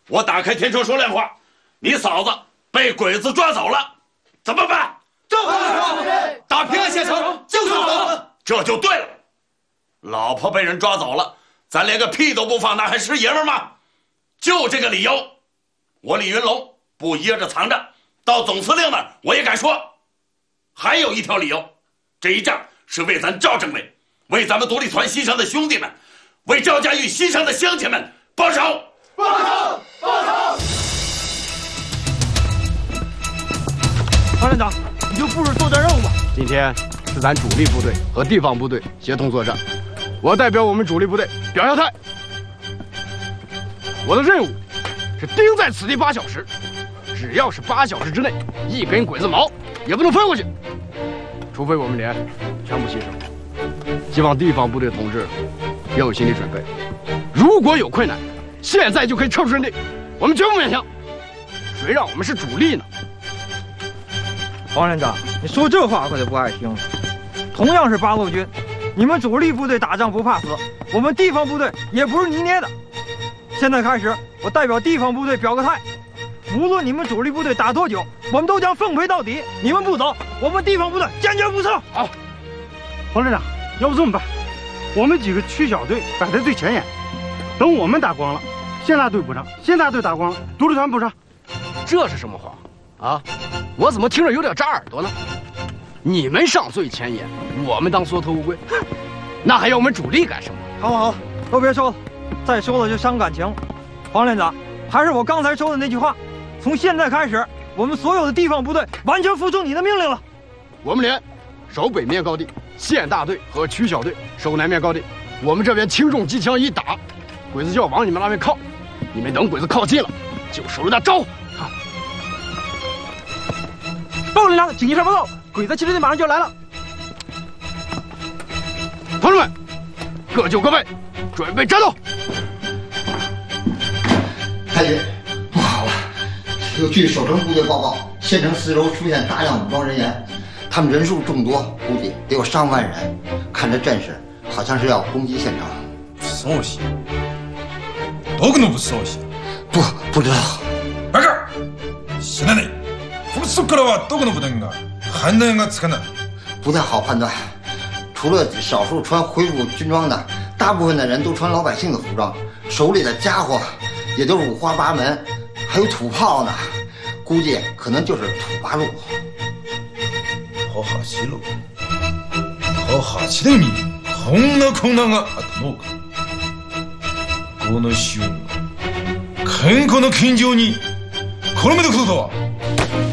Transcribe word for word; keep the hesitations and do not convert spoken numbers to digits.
我打开天窗说亮话，你嫂子被鬼子抓走了，怎么办？ 正是打平安县城就是我， 这就对了。老婆被人抓走了，咱连个屁都不放，那还是爷们吗？就这个理由，我李云龙不掖着藏着，到总司令那儿我也敢说。还有一条理由，这一仗是为咱赵政委，为咱们独立团牺牲的兄弟们，为赵家峪牺牲的乡亲们报仇！ 报仇！报仇！ 方连长，你就布置作战任务吧。 今天是咱主力部队和地方部队协同作战，我代表我们主力部队表下态。我的任务是盯在此地八小时，只要是八小时之内，一根鬼子毛也不能分过去，除非我们连全部牺牲。希望地方部队同志要有心理准备，如果有困难，现在就可以撤出阵地，我们绝不勉强。谁让我们是主力呢？ 王连长，你说这话可就不爱听了。同样是八路军，你们主力部队打仗不怕死，我们地方部队也不是泥捏的。现在开始，我代表地方部队表个态，无论你们主力部队打多久，我们都将奉陪到底。你们不走，我们地方部队坚决不撤。 好， 王连长，要不这么办，我们几个区小队摆在最前沿，等我们打光了，县大队补上；县大队打光了，独立团补上。 这是什么话啊？我怎么听着有点扎耳朵呢？你们上最前沿，我们当缩头乌龟，那还要我们主力干什么？ 好了好了，都别说了，再说了就伤感情了。王连长，还是我刚才说的那句话，从现在开始，我们所有的地方部队完全服从你的命令了。 我们连守北面高地，县大队和区小队守南面高地。我们这边轻重机枪一打，鬼子就要往你们那边靠。你们等鬼子靠近了，就手榴弹招呼。好。 报连长，紧急上报告，鬼子汽车队马上就要来了。 同志们，各就各位，准备战斗。 太君，不好了！有据守城部队报告，县城四周出现大量武装人员，他们人数众多，估计得有上万人。看这阵势，好像是要攻击县城。 什么戏？どこの武装戏？ 不，不知道。 バカ！死なねえ！このそこからはどこの部隊が判断がつかない。 不太好判断，除了少数穿恢复军装的，大部分的人都穿老百姓的服装，手里的家伙也都是五花八门，还有土炮呢，估计可能就是土八路。 土八路。土八でにこんな困難があったのか。この衆が健康の近所にこの目で来るとは。